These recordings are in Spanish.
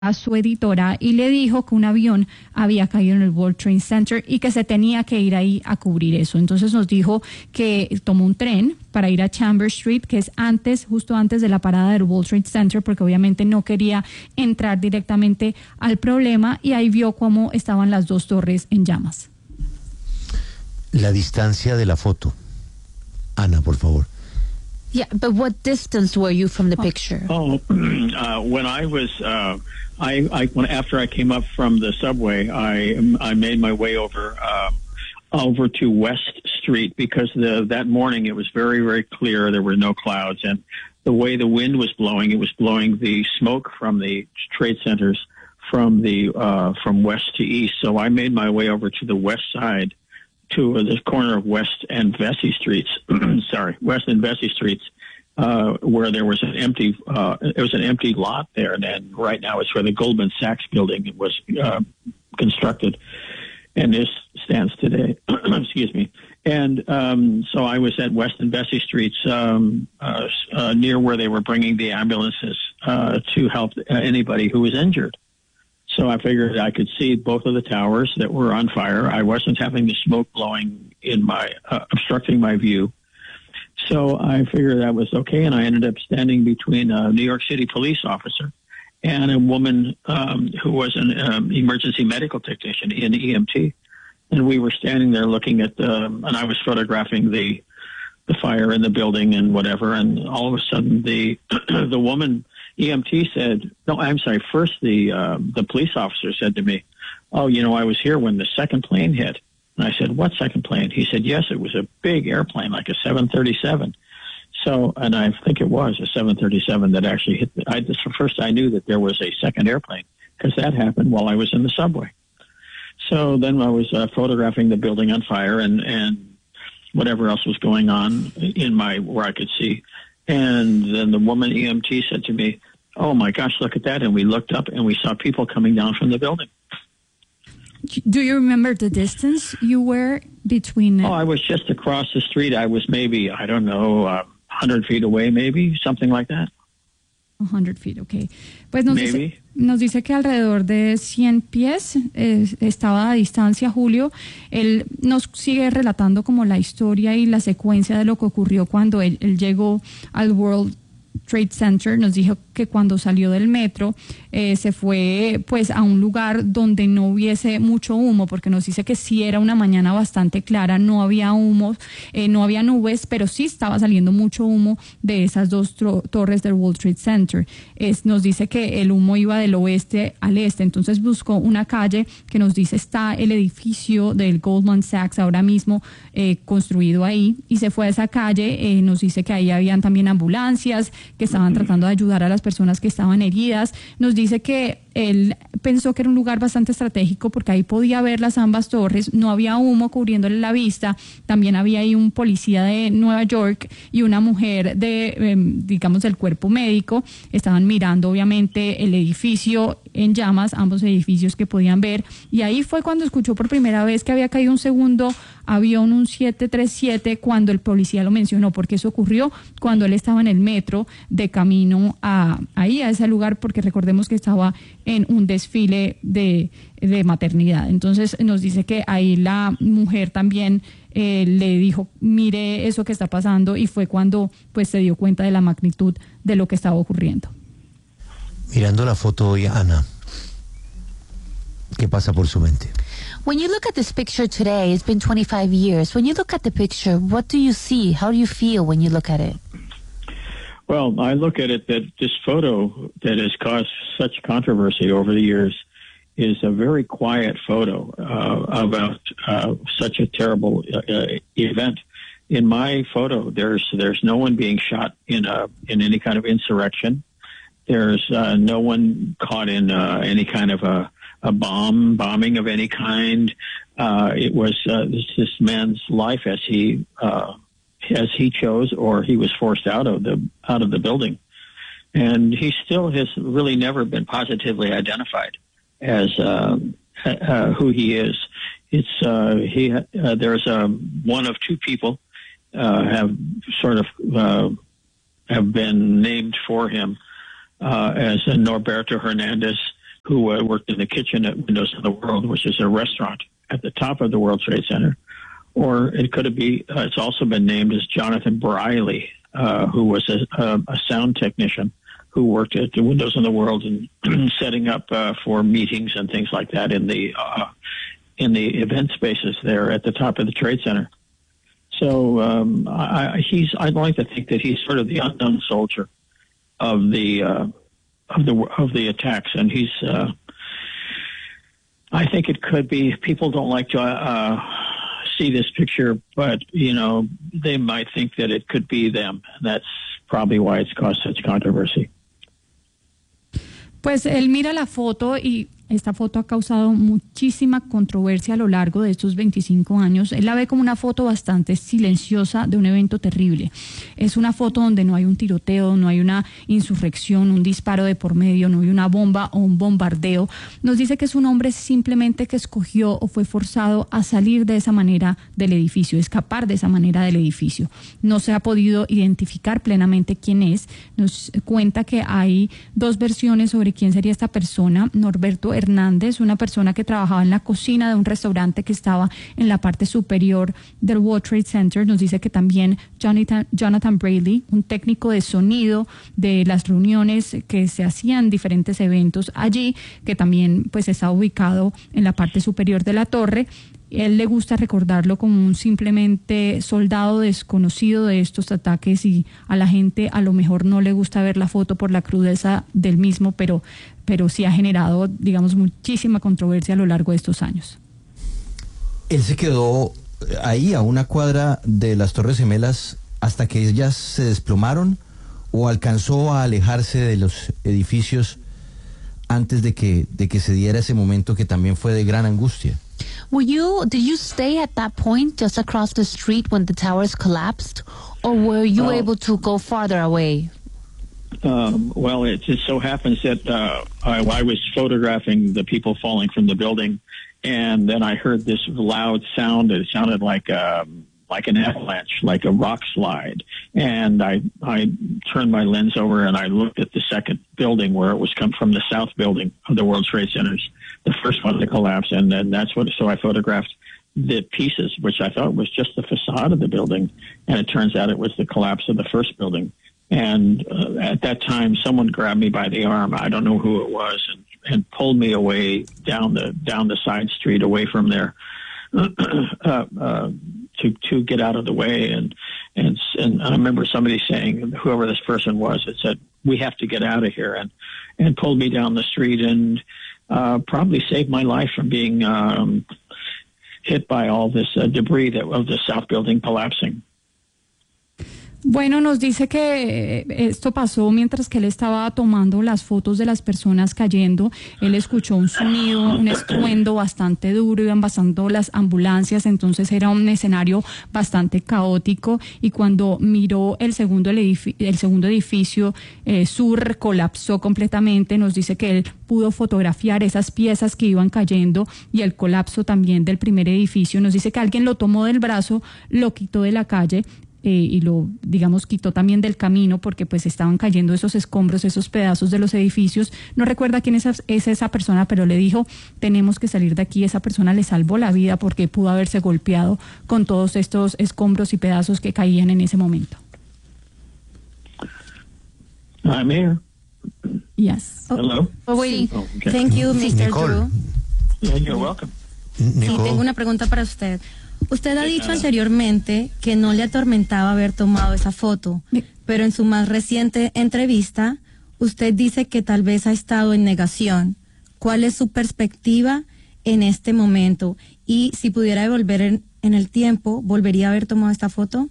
a su editora y le dijo que un avión había caído en el World Trade Center y que se tenía que ir ahí a cubrir eso. Entonces nos dijo que tomó un tren para ir a Chambers Street, que es justo antes de la parada del World Trade Center, porque obviamente no quería entrar directamente al problema, y ahí vio cómo estaban las dos torres en llamas. La distancia de la foto. Ana, por favor. Yeah, but what distance were you from the picture? When I was, after I came up from the subway, I made my way over to West Street because that morning it was very, very clear. There were no clouds, and the way the wind was blowing, it was blowing the smoke from the trade centers from west to east. So I made my way over to the west side, to the corner of West and Vesey Streets. West and Vesey Streets, where there was an empty lot there, and then right now it's where the Goldman Sachs building was constructed, and this stands today. Excuse me. And so I was at West and Vesey Streets, near where they were bringing the ambulances to help anybody who was injured. So I figured I could see both of the towers that were on fire. I wasn't having the smoke blowing in obstructing my view. So I figured that was okay, and I ended up standing between a New York City police officer and a woman who was an emergency medical technician in EMT. And we were standing there looking at and I was photographing the fire in the building and whatever, and all of a sudden the woman EMT said, no, I'm sorry. First, the police officer said to me, oh, I was here when the second plane hit. And I said, what second plane? He said, yes, it was a big airplane, like a 737. So, and I think it was a 737 that actually hit. First, I knew that there was a second airplane because that happened while I was in the subway. So then I was photographing the building on fire and whatever else was going on where I could see. And then the woman EMT said to me, oh, my gosh, look at that. And we looked up and we saw people coming down from the building. Do you remember the distance you were between? I was just across the street. I was maybe, 100 feet away, maybe, something like that. 100 feet, okay. Pues nos dice que alrededor de 100 pies estaba a distancia, Julio. Él nos sigue relatando como la historia y la secuencia de lo que ocurrió cuando él llegó al World Trade Center. Nos dijo que cuando salió del metro se fue pues a un lugar donde no hubiese mucho humo, porque nos dice que sí era una mañana bastante clara, no había humo, no había nubes, pero sí estaba saliendo mucho humo de esas dos torres del World Trade Center. Nos dice que el humo iba del oeste al este, entonces buscó una calle que nos dice está el edificio del Goldman Sachs ahora mismo construido ahí, y se fue a esa calle. Nos dice que ahí habían también ambulancias que estaban tratando de ayudar a las personas que estaban heridas. Nos dice que él pensó que era un lugar bastante estratégico porque ahí podía ver las ambas torres, no había humo cubriéndole la vista, también había ahí un policía de Nueva York y una mujer del cuerpo médico, estaban mirando obviamente el edificio en llamas, ambos edificios que podían ver, y ahí fue cuando escuchó por primera vez que había caído un segundo avión, un 737, cuando el policía lo mencionó, porque eso ocurrió cuando él estaba en el metro de camino a ese lugar, porque recordemos que estaba en un desfile de maternidad. Entonces nos dice que ahí la mujer también le dijo, mire eso que está pasando, y fue cuando pues se dio cuenta de la magnitud de lo que estaba ocurriendo. Mirando la foto hoy, Ana, ¿qué pasa por su mente? When you look at this picture today, it's been 25 years. When you look at the picture, what do you see? How do you feel when you look at it? Well, I look at it that this photo that has caused such controversy over the years is a very quiet photo about such a terrible event. In my photo, there's no one being shot in any kind of insurrection. There's no one caught in any kind of a bombing of any kind. It was this man's life as he chose, or he was forced out of the building, and he still has really never been positively identified as who he is. It's there's one of two people have been named for him as Norberto Hernandez who worked in the kitchen at Windows of the World, which is a restaurant at the top of the World Trade Center. Or it could be, it's also been named as Jonathan Briley, who was a sound technician who worked at the Windows of the World and setting up for meetings and things like that in the event spaces there at the top of the Trade Center. So I'd like to think that he's sort of the unknown soldier of the attacks, and he's. I think it could be. People don't like to see this picture, but they might think that it could be them. That's probably why it's caused such controversy. Pues él mira la foto y esta foto ha causado muchísima controversia a lo largo de estos 25 años. Él la ve como una foto bastante silenciosa de un evento terrible. Es una foto donde no hay un tiroteo, no hay una insurrección, un disparo de por medio, no hay una bomba o un bombardeo. Nos dice que es un hombre simplemente que escogió o fue forzado a salir de esa manera del edificio, escapar de esa manera del edificio. No se ha podido identificar plenamente quién es. Nos cuenta que hay dos versiones sobre quién sería esta persona. Norberto Hernández, una persona que trabajaba en la cocina de un restaurante que estaba en la parte superior del World Trade Center, nos dice que también Jonathan Briley, un técnico de sonido de las reuniones que se hacían diferentes eventos allí, que también pues está ubicado en la parte superior de la torre. Él le gusta recordarlo como un simplemente soldado desconocido de estos ataques, y a la gente a lo mejor no le gusta ver la foto por la crudeza del mismo, pero sí ha generado, digamos, muchísima controversia a lo largo de estos años. Él se quedó ahí a una cuadra de las Torres Gemelas hasta que ellas se desplomaron, o alcanzó a alejarse de los edificios antes de que se diera ese momento que también fue de gran angustia. Did you stay at that point just across the street when the towers collapsed, or were you able to go farther away? Well, it just so happens that I was photographing the people falling from the building, and then I heard this loud sound. It sounded like an avalanche, like a rock slide. And I turned my lens over and I looked at the second building where it was come from, the south building of the World Trade Centers, the first one to collapse. And then so I photographed the pieces, which I thought was just the facade of the building. And it turns out it was the collapse of the first building. And at that time, someone grabbed me by the arm. I don't know who it was, and pulled me away down the side street away from there. To get out of the way, and I remember somebody saying, whoever this person was, it said, "We have to get out of here," and pulled me down the street, and probably saved my life from being hit by all this debris of the south building collapsing. Bueno, nos dice que esto pasó mientras que él estaba tomando las fotos de las personas cayendo. Él escuchó un sonido, un estruendo bastante duro, iban pasando las ambulancias, entonces era un escenario bastante caótico, y cuando miró el segundo edificio sur, colapsó completamente. Nos dice que él pudo fotografiar esas piezas que iban cayendo y el colapso también del primer edificio. Nos dice que alguien lo tomó del brazo, lo quitó de la calle, y lo, digamos, quitó también del camino, porque pues estaban cayendo esos escombros, esos pedazos de los edificios. No recuerda quién es esa persona, pero le dijo, tenemos que salir de aquí. Esa persona le salvó la vida porque pudo haberse golpeado con todos estos escombros y pedazos que caían en ese momento. I'm here. Yes. Hello. Oh, wait. Oh, okay. Thank you, Mr. Nicole. Drew. Yeah, you're welcome. Sí, tengo una pregunta para usted. Usted ha dicho anteriormente que no le atormentaba haber tomado esa foto, pero en su más reciente entrevista, usted dice que tal vez ha estado en negación. ¿Cuál es su perspectiva en este momento? Y si pudiera volver en el tiempo, ¿volvería a haber tomado esta foto?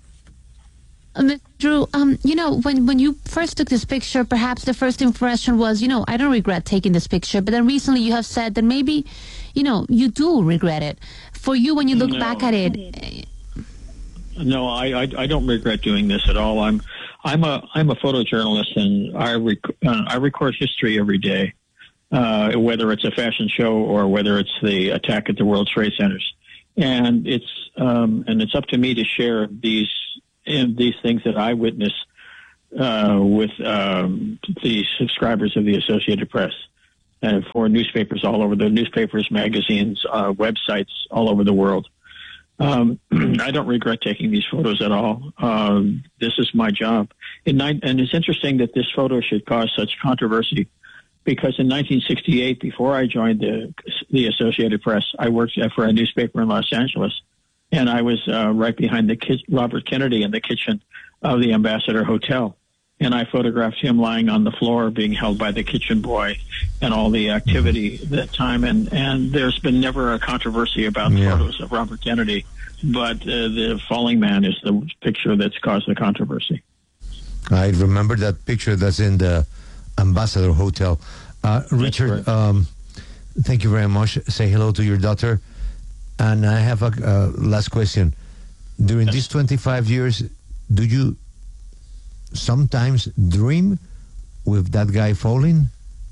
Drew, when you first took this picture, perhaps the first impression was, I don't regret taking this picture. But then recently you have said that maybe, you do regret it. For you, when you look back at it. No, I don't regret doing this at all. I'm a photojournalist, and I record history every day, whether it's a fashion show or whether it's the attack at the World Trade Centers. And it's up to me to share these things that I witnessed with the subscribers of the Associated Press. for newspapers all over, the newspapers, magazines, websites all over the world. I don't regret taking these photos at all. This is my job. And it's interesting that this photo should cause such controversy, because in 1968, before I joined the Associated Press, I worked for a newspaper in Los Angeles, and I was right behind Robert Kennedy in the kitchen of the Ambassador Hotel. And I photographed him lying on the floor being held by the kitchen boy and all the activity that time. And there's been never a controversy about photos of Robert Kennedy, but the falling man is the picture that's caused the controversy. I remember that picture that's in the Ambassador Hotel. Richard, thank you very much. Say hello to your daughter. And I have a last question. During these 25 years, do you sometimes dream with that guy falling?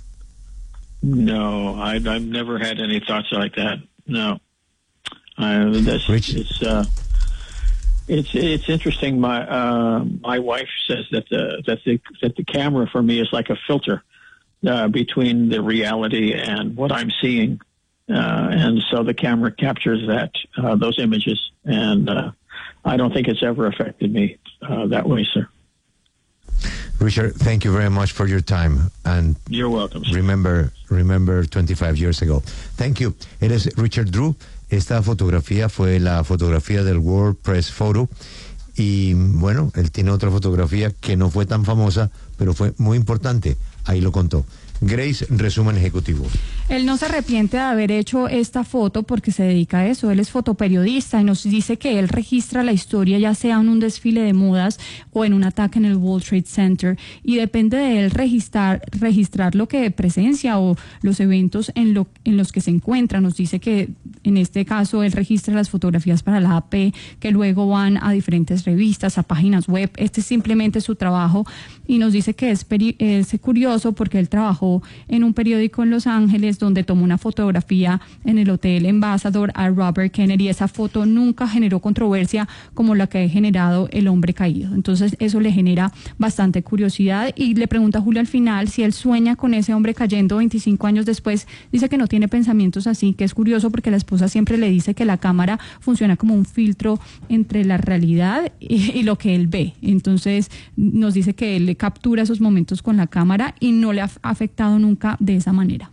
No, I've never had any thoughts like that. No, it's interesting. My wife says that the camera for me is like a filter between the reality and what I'm seeing, and so the camera captures those images, and I don't think it's ever affected me that way, sir. Richard, thank you very much for your time. And you're welcome. Remember 25 years ago. Thank you. Eres Richard Drew. Esta fotografía fue la fotografía del World Press Photo. Y bueno, él tiene otra fotografía que no fue tan famosa, pero fue muy importante. Ahí lo contó. Grace, resumen ejecutivo. Él no se arrepiente de haber hecho esta foto porque se dedica a eso. Él es fotoperiodista y nos dice que él registra la historia ya sea en un desfile de modas o en un ataque en el World Trade Center, y depende de él registrar lo que presencia o los eventos en los que se encuentra. Nos dice que en este caso él registra las fotografías para la AP que luego van a diferentes revistas, a páginas web. Este es simplemente su trabajo, y nos dice que es curioso porque él trabajó en un periódico en Los Ángeles donde tomó una fotografía en el Hotel Ambassador a Robert Kennedy. Esa foto nunca generó controversia como la que ha generado el hombre caído. Entonces eso le genera bastante curiosidad, y le pregunta a Julio al final si él sueña con ese hombre cayendo 25 años después. Dice que no tiene pensamientos así, que es curioso porque la esposa siempre le dice que la cámara funciona como un filtro entre la realidad y lo que él ve. Entonces nos dice que él le captura esos momentos con la cámara y no le ha afectado nunca de esa manera.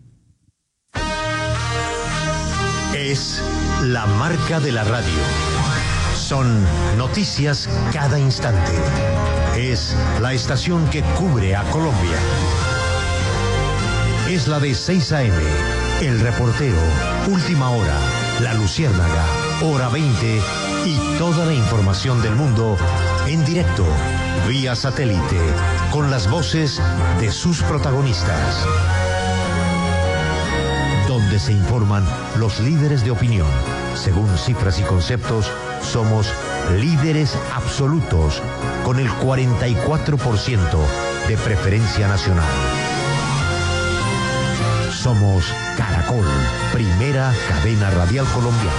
Es la marca de la radio. Son noticias cada instante. Es la estación que cubre a Colombia. Es la de 6 AM, El Reportero, Última Hora, La Luciérnaga, Hora 20 y toda la información del mundo en directo, vía satélite, con las voces de sus protagonistas. Donde se informan los líderes de opinión. Según cifras y conceptos, somos líderes absolutos, con el 44% de preferencia nacional. Somos Caracol, primera cadena radial colombiana.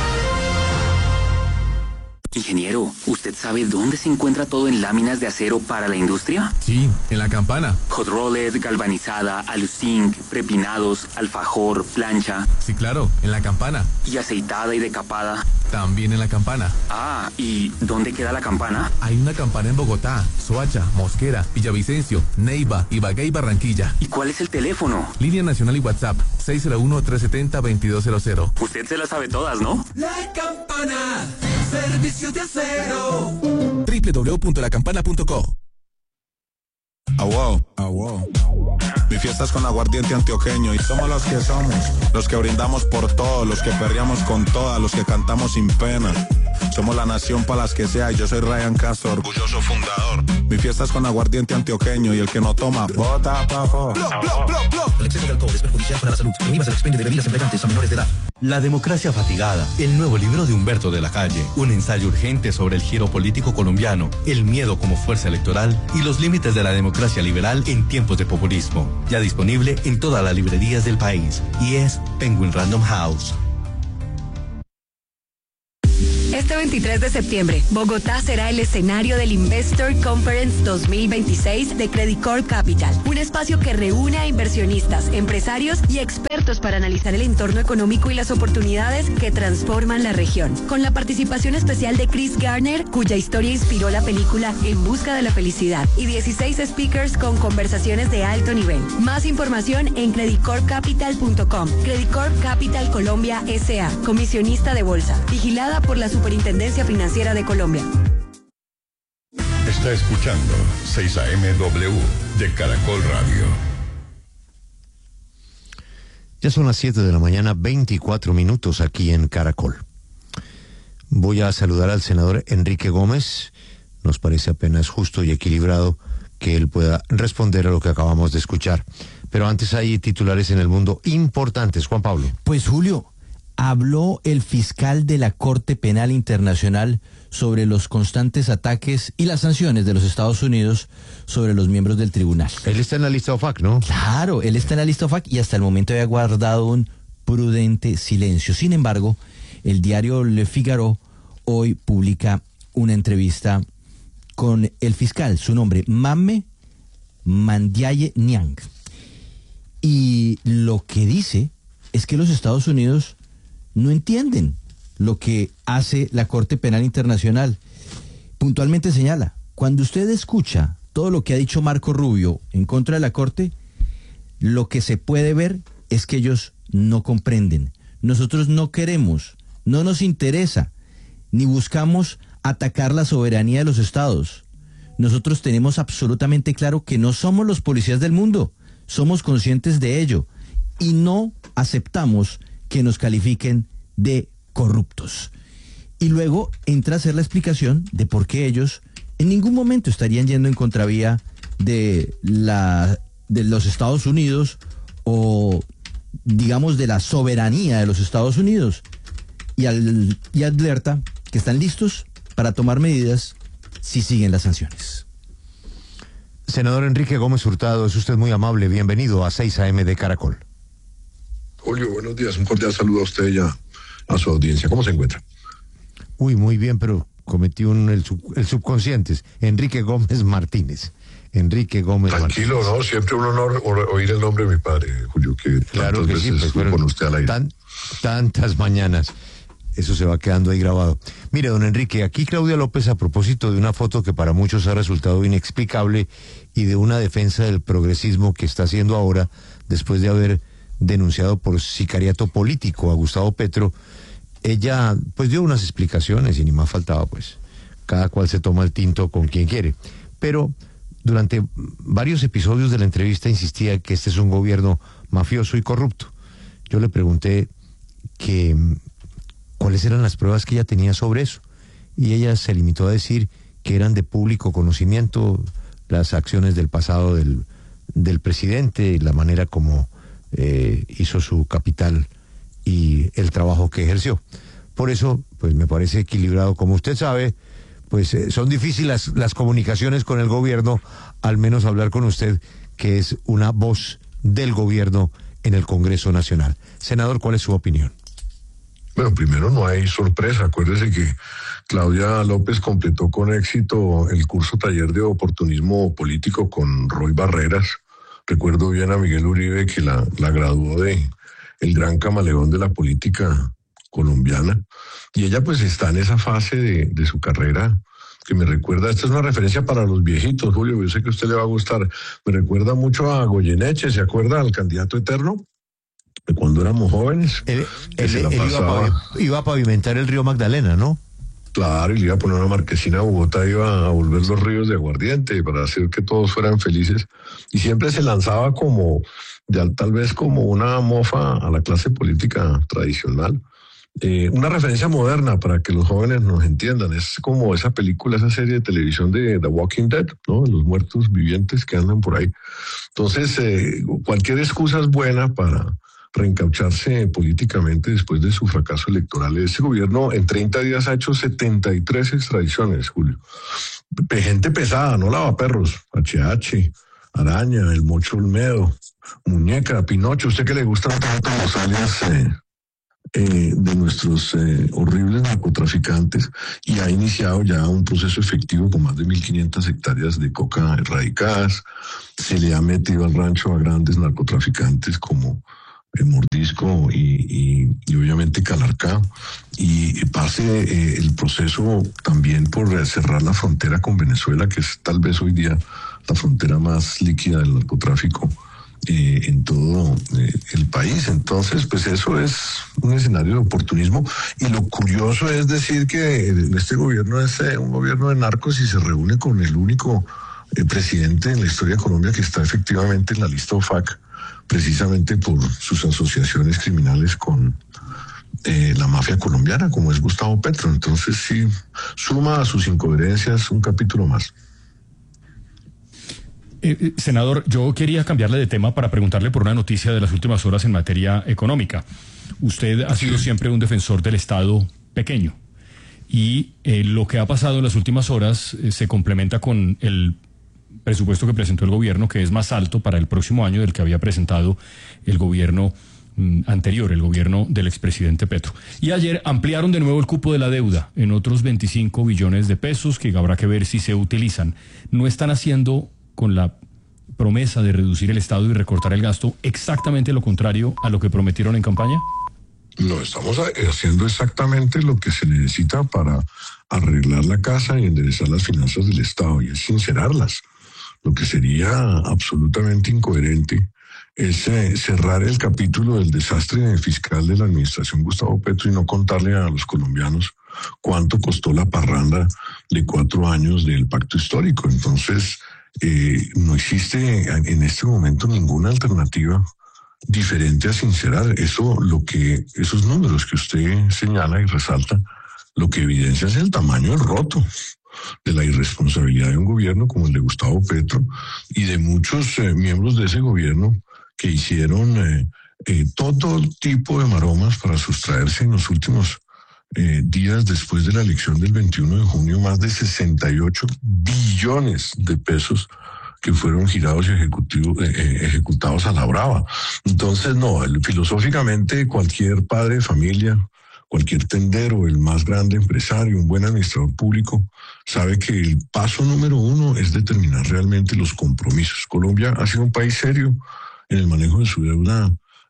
Ingeniero, ¿usted sabe dónde se encuentra todo en láminas de acero para la industria? Sí, en La Campana. Hot rolled, galvanizada, aluzinc, prepinados, alfajor, plancha. Sí, claro, en La Campana. ¿Y aceitada y decapada? También en La Campana. Ah, ¿y dónde queda La Campana? Hay una Campana en Bogotá, Soacha, Mosquera, Villavicencio, Neiva, Ibagué y Barranquilla. ¿Y cuál es el teléfono? Línea nacional y WhatsApp, 601-370-2200. Usted se las sabe todas, ¿no? La Campana, servicio de acero. www.lacampana.co. Wow. Mi fiesta es con aguardiente antioqueño y somos los que brindamos por todos, los que perreamos con todas, los que cantamos sin pena. Somos la nación para las que sea y yo soy Ryan Castro, orgulloso fundador. Mi fiesta es con aguardiente antioqueño y el que no toma, bota abajo. El exceso de alcohol es perjudicial para la salud. Prohíbas el expendio de bebidas embriagantes a menores de edad. La democracia fatigada, el nuevo libro de Humberto de la Calle, un ensayo urgente sobre el giro político colombiano, el miedo como fuerza electoral y los límites de la democracia liberal en tiempos de populismo. Ya disponible en todas las librerías del país y es Penguin Random House. Este 23 de septiembre, Bogotá será el escenario del Investor Conference 2026 de Credit Corp Capital, un espacio que reúne a inversionistas, empresarios y expertos para analizar el entorno económico y las oportunidades que transforman la región. Con la participación especial de Chris Garner, cuya historia inspiró la película En busca de la felicidad, y 16 speakers con conversaciones de alto nivel. Más información en creditcorpcapital.com. Credit Corp Capital Colombia S.A., comisionista de bolsa, vigilada por la Superintendencia Financiera de Colombia. Está escuchando 6AMW de Caracol Radio. Ya son las 7 de la mañana, 24 minutos aquí en Caracol. Voy a saludar al senador Enrique Gómez. Nos parece apenas justo y equilibrado que él pueda responder a lo que acabamos de escuchar. Pero antes hay titulares en el mundo importantes. Juan Pablo. Pues Julio, habló el fiscal de la Corte Penal Internacional sobre los constantes ataques y las sanciones de los Estados Unidos sobre los miembros del tribunal. Él está en la lista OFAC, ¿no? Claro, él está en la lista OFAC y hasta el momento había guardado un prudente silencio. Sin embargo, el diario Le Figaro hoy publica una entrevista con el fiscal, su nombre, Mamme Mandiaye Niang. Y lo que dice es que los Estados Unidos no entienden lo que hace la Corte Penal Internacional. Puntualmente señala, cuando usted escucha todo lo que ha dicho Marco Rubio en contra de la Corte, lo que se puede ver es que ellos no comprenden. Nosotros no queremos, no nos interesa, ni buscamos atacar la soberanía de los estados. Nosotros tenemos absolutamente claro que no somos los policías del mundo, somos conscientes de ello y no aceptamos que nos califiquen de corruptos. Y luego entra a hacer la explicación de por qué ellos en ningún momento estarían yendo en contravía de los Estados Unidos o, digamos, de la soberanía de los Estados Unidos. Y alerta que están listos para tomar medidas si siguen las sanciones. Senador Enrique Gómez Hurtado, es usted muy amable. Bienvenido a 6 AM de Caracol. Julio, buenos días. Un cordial saludo a usted y a su audiencia. ¿Cómo se encuentra? Uy, muy bien, pero cometí el subconsciente. Enrique Gómez Martínez. Enrique Gómez Tranquilo, Martínez. ¿no? Siempre un honor oír el nombre de mi padre, Julio, que claro que sí, pues, con usted al aire. Tantas mañanas. Eso se va quedando ahí grabado. Mire, don Enrique, aquí Claudia López, a propósito de una foto que para muchos ha resultado inexplicable y de una defensa del progresismo que está haciendo ahora, después de haber denunciado por sicariato político a Gustavo Petro, ella pues dio unas explicaciones y ni más faltaba, pues cada cual se toma el tinto con quien quiere. Pero durante varios episodios de la entrevista insistía que este es un gobierno mafioso y corrupto. Yo le pregunté cuáles eran las pruebas que ella tenía sobre eso, y ella se limitó a decir que eran de público conocimiento las acciones del pasado del presidente, la manera como hizo su capital y el trabajo que ejerció. Por eso, pues me parece equilibrado. Como usted sabe, pues son difíciles las comunicaciones con el gobierno, al menos hablar con usted, que es una voz del gobierno en el Congreso Nacional. Senador, ¿cuál es su opinión? Bueno, primero no hay sorpresa. Acuérdese que Claudia López completó con éxito el curso taller de oportunismo político con Roy Barreras. Recuerdo bien a Miguel Uribe, que la graduó de el gran camaleón de la política colombiana. Y ella pues está en esa fase de su carrera que me recuerda, esta es una referencia para los viejitos, Julio, yo sé que a usted le va a gustar, me recuerda mucho a Goyeneche, ¿se acuerda al candidato eterno? De cuando éramos jóvenes. Él iba a pavimentar el río Magdalena, ¿no? Claro, y le iba a poner una marquesina a Bogotá, iba a volver los ríos de aguardiente para hacer que todos fueran felices. Y siempre se lanzaba tal vez como una mofa a la clase política tradicional. Una referencia moderna para que los jóvenes nos entiendan. Es como esa película, esa serie de televisión de The Walking Dead, ¿no? Los muertos vivientes que andan por ahí. Entonces, cualquier excusa es buena para reencaucharse políticamente después de su fracaso electoral. Este gobierno en 30 días ha hecho 73 extradiciones, Julio. Gente pesada, no lavaperros, HH, Araña, el Mocho Olmedo, Muñeca, Pinocho, usted que le gustan tanto los alias de nuestros horribles narcotraficantes y ha iniciado ya un proceso efectivo con más de 1.500 hectáreas de coca erradicadas. Se le ha metido al rancho a grandes narcotraficantes como Mordisco y obviamente Calarcá, y pase el proceso también por cerrar la frontera con Venezuela, que es tal vez hoy día la frontera más líquida del narcotráfico en todo el país. Entonces, pues eso es un escenario de oportunismo, y lo curioso es decir que este gobierno es un gobierno de narcos y se reúne con el único presidente en la historia de Colombia que está efectivamente en la lista OFAC, precisamente por sus asociaciones criminales con la mafia colombiana, como es Gustavo Petro. Entonces sí, suma a sus incoherencias un capítulo más. Senador, yo quería cambiarle de tema para preguntarle por una noticia de las últimas horas en materia económica. Usted ha sido siempre un defensor del Estado pequeño, y lo que ha pasado en las últimas horas se complementa con el presupuesto que presentó el gobierno, que es más alto para el próximo año del que había presentado el gobierno anterior, el gobierno del expresidente Petro. Y ayer ampliaron de nuevo el cupo de la deuda en otros 25 billones de pesos, que habrá que ver si se utilizan. ¿No están haciendo, con la promesa de reducir el Estado y recortar el gasto, exactamente lo contrario a lo que prometieron en campaña? No, estamos haciendo exactamente lo que se necesita para arreglar la casa y enderezar las finanzas del Estado, y es sincerarlas. Lo que sería absolutamente incoherente es cerrar el capítulo del desastre fiscal de la administración Gustavo Petro y no contarle a los colombianos cuánto costó la parranda de 4 años del pacto histórico. Entonces, no existe en este momento ninguna alternativa diferente a sincerar eso. Esos números que usted señala y resalta, lo que evidencia es el tamaño del roto, de la irresponsabilidad de un gobierno como el de Gustavo Petro y de muchos miembros de ese gobierno que hicieron todo tipo de maromas para sustraerse en los últimos días después de la elección del 21 de junio más de 68 billones de pesos que fueron girados y ejecutados a la brava. Entonces, no, filosóficamente cualquier padre de familia, cualquier tendero, el más grande empresario, un buen administrador público, sabe que el paso número 1 es determinar realmente los compromisos. Colombia ha sido un país serio en el manejo de su deuda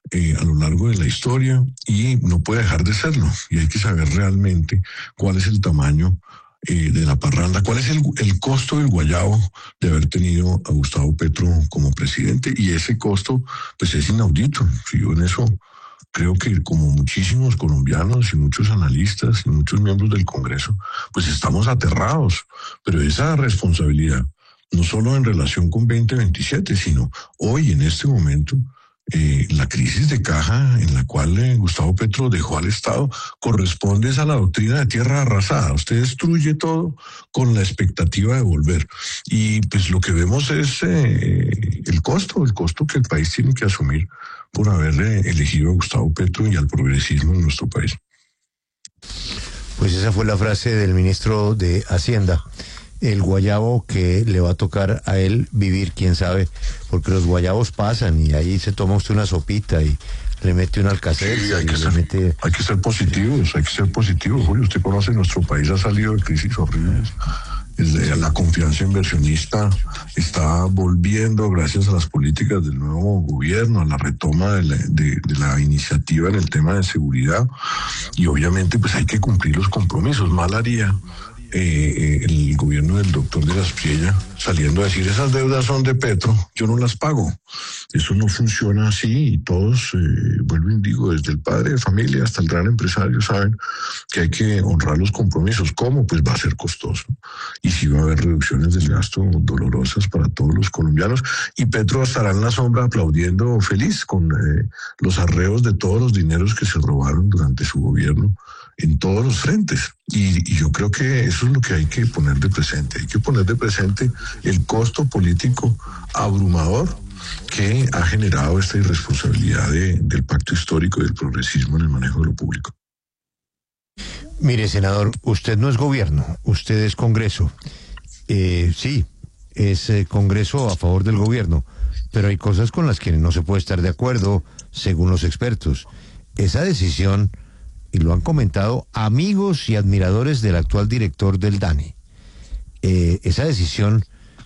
a lo largo de la historia y no puede dejar de serlo. Y hay que saber realmente cuál es el tamaño de la parranda, cuál es el costo del guayabo de haber tenido a Gustavo Petro como presidente. Y ese costo, pues es inaudito. Yo en eso creo que, como muchísimos colombianos y muchos analistas y muchos miembros del Congreso, pues estamos aterrados. Pero esa responsabilidad, no solo en relación con 2027, sino hoy, en este momento, la crisis de caja en la cual Gustavo Petro dejó al Estado corresponde a la doctrina de tierra arrasada. Usted destruye todo con la expectativa de volver. Y pues lo que vemos es el costo que el país tiene que asumir por haber elegido a Gustavo Petro y al progresismo en nuestro país. Pues esa fue la frase del ministro de Hacienda. El guayabo que le va a tocar a él vivir, quién sabe, porque los guayabos pasan y ahí se toma usted una sopita y le mete un alcacer. Sí, hay que ser positivos, Julio. Usted conoce, nuestro país ha salido de crisis horribles. La confianza inversionista está volviendo gracias a las políticas del nuevo gobierno, a la retoma de la iniciativa en el tema de seguridad, y obviamente pues hay que cumplir los compromisos. Mal haría el gobierno del doctor de las Priella saliendo a decir: esas deudas son de Petro, yo no las pago. Eso no funciona así, y todos, vuelvo y digo, desde el padre de familia hasta el gran empresario, saben que hay que honrar los compromisos. ¿Cómo? Pues va a ser costoso, y sí va a haber reducciones del gasto dolorosas para todos los colombianos, y Petro estará en la sombra aplaudiendo feliz con los arreos de todos los dineros que se robaron durante su gobierno en todos los frentes. Y yo creo que eso es lo que hay que poner de presente. Hay que poner de presente el costo político abrumador que ha generado esta irresponsabilidad del pacto histórico y del progresismo en el manejo de lo público. Mire, senador, usted no es gobierno, usted es Congreso. Sí, es Congreso a favor del gobierno, pero hay cosas con las que no se puede estar de acuerdo, según los expertos. Esa decisión y lo han comentado amigos y admiradores del actual director del DANE. Esa decisión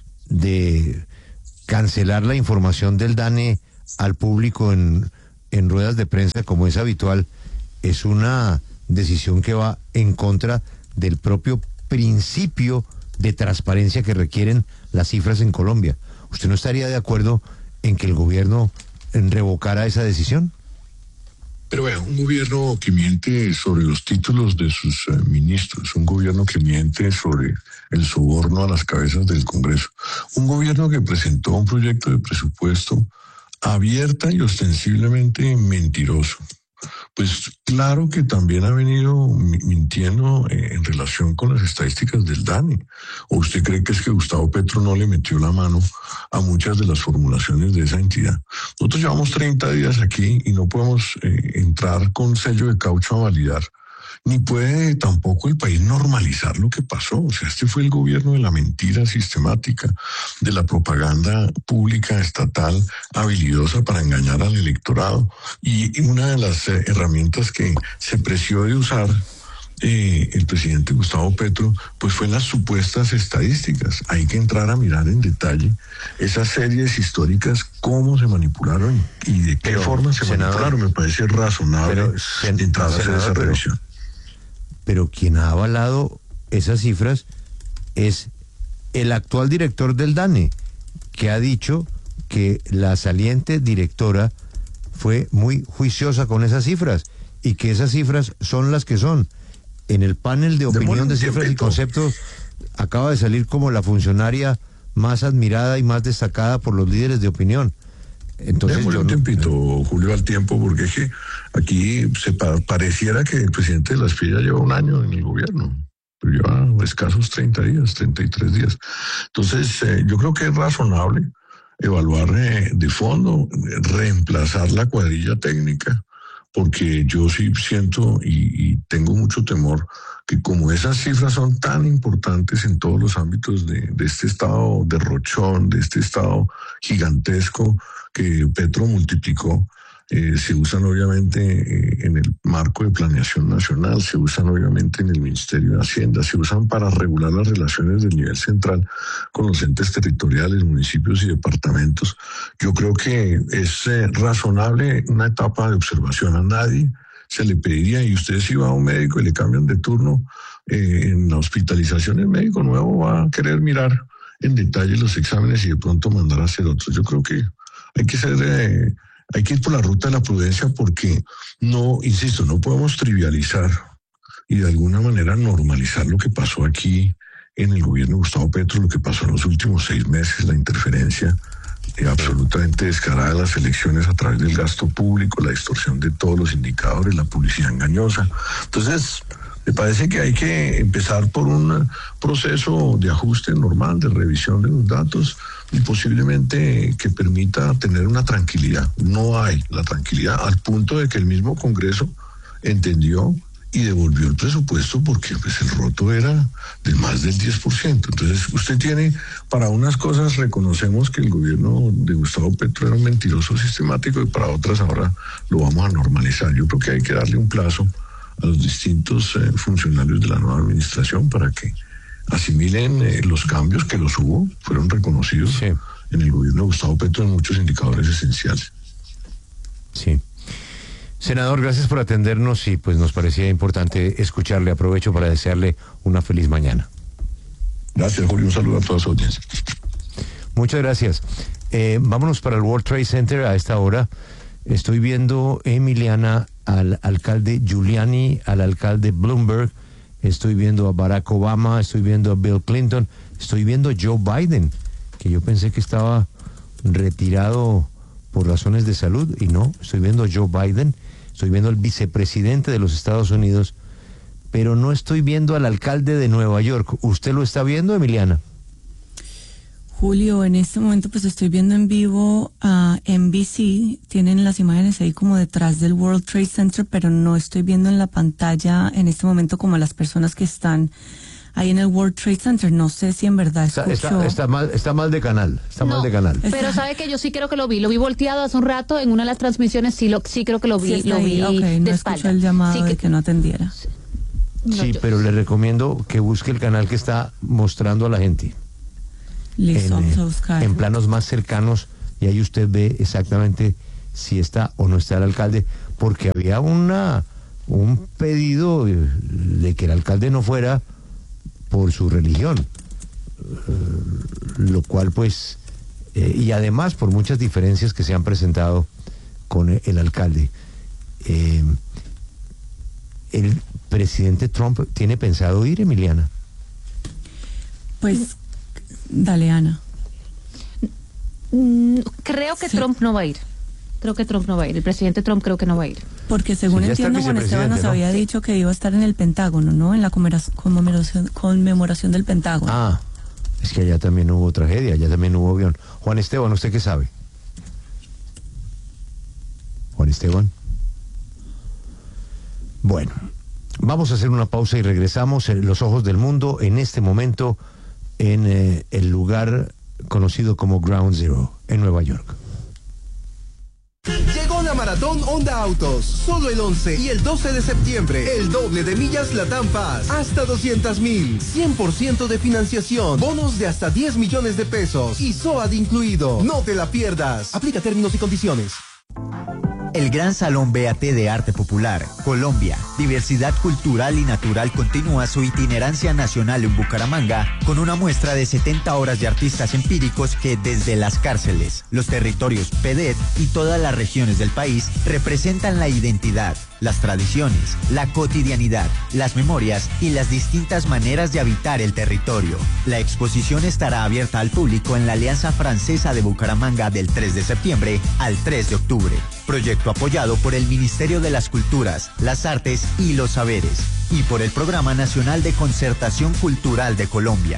de cancelar la información del DANE al público en ruedas de prensa, como es habitual, es una decisión que va en contra del propio principio de transparencia que requieren las cifras en Colombia. ¿Usted no estaría de acuerdo en que el gobierno revocara esa decisión? Pero vea, un gobierno que miente sobre los títulos de sus ministros, un gobierno que miente sobre el soborno a las cabezas del Congreso, un gobierno que presentó un proyecto de presupuesto abierta y ostensiblemente mentiroso. Pues claro que también ha venido mintiendo en relación con las estadísticas del DANE. ¿O usted cree que es que Gustavo Petro no le metió la mano a muchas de las formulaciones de esa entidad? Nosotros llevamos 30 días aquí y no podemos entrar con sello de caucho a validar, ni puede tampoco el país normalizar lo que pasó. O sea, este fue el gobierno de la mentira sistemática, de la propaganda pública estatal habilidosa para engañar al electorado. Y una de las herramientas que se preció de usar el presidente Gustavo Petro, pues fue las supuestas estadísticas. Hay que entrar a mirar en detalle esas series históricas, cómo se manipularon y de qué forma se manipularon. Me parece razonable entrar a hacer esa revisión. Pero quien ha avalado esas cifras es el actual director del DANE, que ha dicho que la saliente directora fue muy juiciosa con esas cifras y que esas cifras son las que son. En el panel de opinión de cifras y conceptos acaba de salir como la funcionaria más admirada y más destacada por los líderes de opinión. Entonces, démosle un tiempito, Julio, al tiempo, porque es que aquí pareciera que el presidente de la SPIE ya lleva un año en el gobierno, pero lleva escasos 30 días, 33 días. Entonces, yo creo que es razonable evaluar de fondo, reemplazar la cuadrilla técnica, porque yo sí siento y tengo mucho temor que como esas cifras son tan importantes en todos los ámbitos de este estado derrochón, de este estado gigantesco que Petro multiplicó, se usan obviamente en el marco de planeación nacional, se usan obviamente en el Ministerio de Hacienda, se usan para regular las relaciones del nivel central con los entes territoriales, municipios y departamentos. Yo creo que es razonable una etapa de observación. A nadie se le pediría, y usted si va a un médico y le cambian de turno, en la hospitalización el médico nuevo va a querer mirar en detalle los exámenes y de pronto mandar a hacer otros. Yo creo que hay que ir por la ruta de la prudencia, porque no, insisto, no podemos trivializar y de alguna manera normalizar lo que pasó aquí en el gobierno de Gustavo Petro, lo que pasó en los últimos 6 meses, la interferencia absolutamente descarada de las elecciones a través del gasto público, la distorsión de todos los indicadores, la publicidad engañosa. Entonces, me parece que hay que empezar por un proceso de ajuste normal, de revisión de los datos y posiblemente que permita tener una tranquilidad. No hay la tranquilidad al punto de que el mismo Congreso entendió y devolvió el presupuesto porque pues el roto era de más del 10%. Entonces usted tiene, para unas cosas reconocemos que el gobierno de Gustavo Petro era un mentiroso sistemático y para otras ahora lo vamos a normalizar. Yo creo que hay que darle un plazo a los distintos funcionarios de la nueva administración para que asimilen los cambios que los hubo, fueron reconocidos en el gobierno de Gustavo Petro en muchos indicadores esenciales. Sí. Senador, gracias por atendernos y pues nos parecía importante escucharle. Aprovecho para desearle una feliz mañana. Gracias, Julio. Un saludo a toda su audiencia. Muchas gracias. Vámonos para el World Trade Center a esta hora. Estoy viendo, Emiliana, al alcalde Giuliani, al alcalde Bloomberg, estoy viendo a Barack Obama, estoy viendo a Bill Clinton, estoy viendo a Joe Biden, que yo pensé que estaba retirado por razones de salud, y no, estoy viendo a Joe Biden, estoy viendo al vicepresidente de los Estados Unidos, pero no estoy viendo al alcalde de Nueva York. ¿Usted lo está viendo, Emiliana? Julio, en este momento pues estoy viendo en vivo a NBC, tienen las imágenes ahí como detrás del World Trade Center, pero no estoy viendo en la pantalla en este momento como las personas que están ahí en el World Trade Center. No sé si en verdad escuchó. Está mal de canal. Mal de canal. Pero sabe que yo sí creo que lo vi volteado hace un rato en una de las transmisiones, sí creo que lo vi, sí, lo vi okay, no escuchó el llamado de que no atendiera. Sí, pero le recomiendo que busque el canal que está mostrando a la gente. Listo, vamos a buscar. En planos más cercanos, y ahí usted ve exactamente si está o no está el alcalde, porque había un pedido de que el alcalde no fuera por su religión, lo cual pues, y además por muchas diferencias que se han presentado con el alcalde. El presidente Trump tiene pensado ir, Emiliana. Pues, dale, Ana. Creo que Trump no va a ir. El presidente Trump creo que no va a ir. Porque según entiendo, Juan Esteban nos había dicho que iba a estar en el Pentágono, ¿no? En la conmemoración del Pentágono. Ah, es que allá también hubo tragedia, allá también hubo avión. Juan Esteban, ¿usted qué sabe? Juan Esteban. Bueno, vamos a hacer una pausa y regresamos en Los Ojos del Mundo en este momento en el lugar conocido como Ground Zero en Nueva York. Llegó la Maratón Honda Autos, solo el 11 y el 12 de septiembre, el doble de millas Latam Pass, hasta 200,000, 100% de financiación, bonos de hasta 10 millones de pesos y SOAT incluido. No te la pierdas. Aplica términos y condiciones. El Gran Salón BAT de Arte Popular, Colombia, Diversidad Cultural y Natural continúa su itinerancia nacional en Bucaramanga con una muestra de 70 horas de artistas empíricos que desde las cárceles, los territorios PEDET y todas las regiones del país representan la identidad, las tradiciones, la cotidianidad, las memorias y las distintas maneras de habitar el territorio. La exposición estará abierta al público en la Alianza Francesa de Bucaramanga del 3 de septiembre al 3 de octubre. Proyecto apoyado por el Ministerio de las Culturas, las Artes y los Saberes y por el Programa Nacional de Concertación Cultural de Colombia.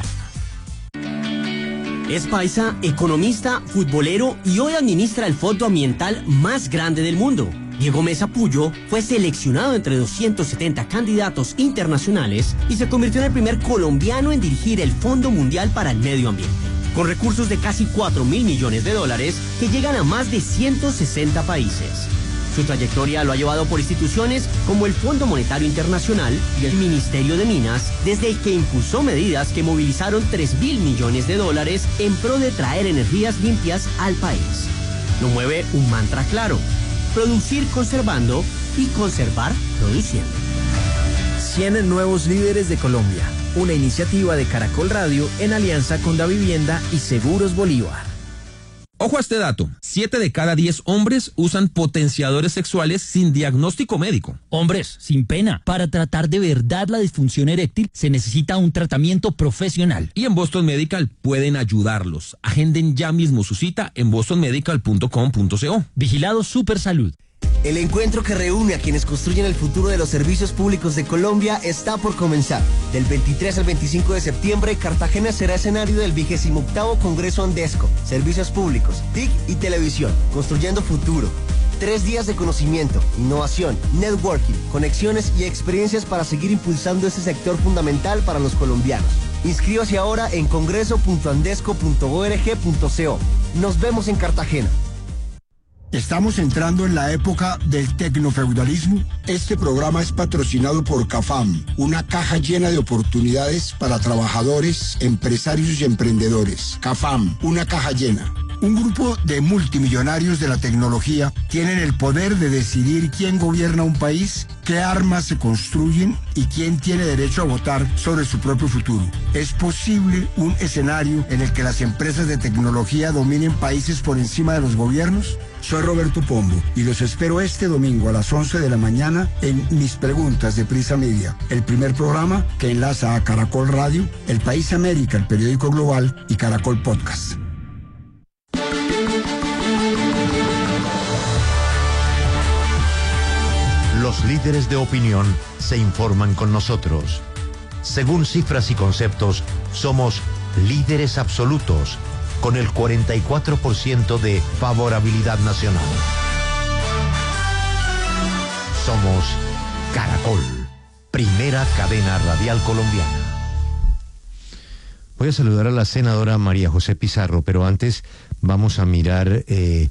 Es paisa, economista, futbolero y hoy administra el fondo ambiental más grande del mundo. Diego Mesa Puyo fue seleccionado entre 270 candidatos internacionales y se convirtió en el primer colombiano en dirigir el Fondo Mundial para el Medio Ambiente, con recursos de casi 4.000 millones de dólares que llegan a más de 160 países. Su trayectoria lo ha llevado por instituciones como el Fondo Monetario Internacional y el Ministerio de Minas, desde el que impulsó medidas que movilizaron 3.000 millones de dólares en pro de traer energías limpias al país. Lo mueve un mantra claro: producir conservando y conservar produciendo. 100 nuevos líderes de Colombia, una iniciativa de Caracol Radio en alianza con Davivienda y Seguros Bolívar. Ojo a este dato: 7 de cada 10 hombres usan potenciadores sexuales sin diagnóstico médico. Hombres, sin pena, para tratar de verdad la disfunción eréctil se necesita un tratamiento profesional. Y en Boston Medical pueden ayudarlos. Agenden ya mismo su cita en bostonmedical.com.co. Vigilado Supersalud. El encuentro que reúne a quienes construyen el futuro de los servicios públicos de Colombia está por comenzar. Del 23 al 25 de septiembre, Cartagena será escenario del 28º Congreso Andesco, Servicios Públicos, TIC y Televisión, Construyendo Futuro. 3 días de conocimiento, innovación, networking, conexiones y experiencias para seguir impulsando este sector fundamental para los colombianos. Inscríbase ahora en congreso.andesco.org.co. Nos vemos en Cartagena. Estamos entrando en la época del tecnofeudalismo. Este programa es patrocinado por CAFAM, una caja llena de oportunidades para trabajadores, empresarios y emprendedores. CAFAM, una caja llena. Un grupo de multimillonarios de la tecnología tienen el poder de decidir quién gobierna un país, qué armas se construyen y quién tiene derecho a votar sobre su propio futuro. ¿Es posible un escenario en el que las empresas de tecnología dominen países por encima de los gobiernos? Soy Roberto Pombo y los espero este domingo a las 11 de la mañana en Mis Preguntas de Prisa Media, el primer programa que enlaza a Caracol Radio, El País América, el periódico global y Caracol Podcast. Los líderes de opinión se informan con nosotros. Según cifras y conceptos, somos líderes absolutos, con el 44% de favorabilidad nacional. Somos Caracol, primera cadena radial colombiana. Voy a saludar a la senadora María José Pizarro, pero antes vamos a mirar qué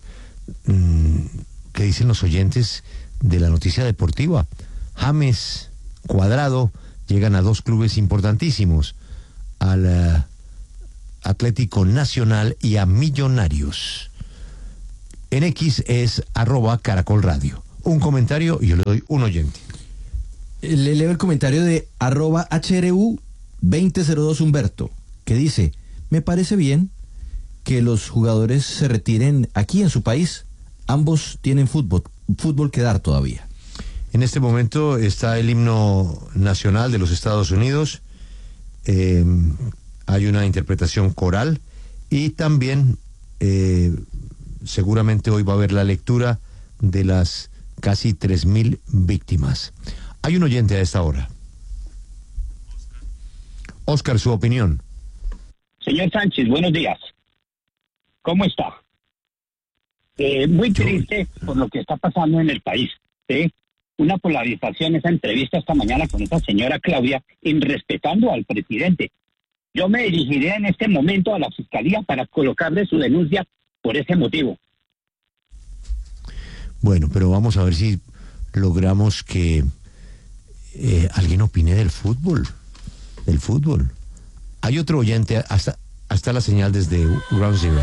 dicen los oyentes de la noticia deportiva. James, Cuadrado llegan a dos clubes importantísimos, al Atlético Nacional y a Millonarios. En X es @Caracol Radio. Un comentario y yo le doy un oyente. Le leo el comentario de @HRU2002 Humberto, que dice: me parece bien que los jugadores se retiren aquí en su país. Ambos tienen fútbol que dar todavía. En este momento está el himno nacional de los Estados Unidos. Hay una interpretación coral y también seguramente hoy va a haber la lectura de las casi 3.000 víctimas. Hay un oyente a esta hora. Oscar, su opinión. Señor Sánchez, buenos días. ¿Cómo está? Muy triste por lo que está pasando en el país, ¿sí? Una polarización, esa entrevista esta mañana con esa señora Claudia, irrespetando al presidente. Yo me dirigiré en este momento a la Fiscalía para colocarle su denuncia por ese motivo. Bueno, pero vamos a ver si logramos que alguien opine del fútbol. Hay otro oyente, hasta la señal desde Ground Zero.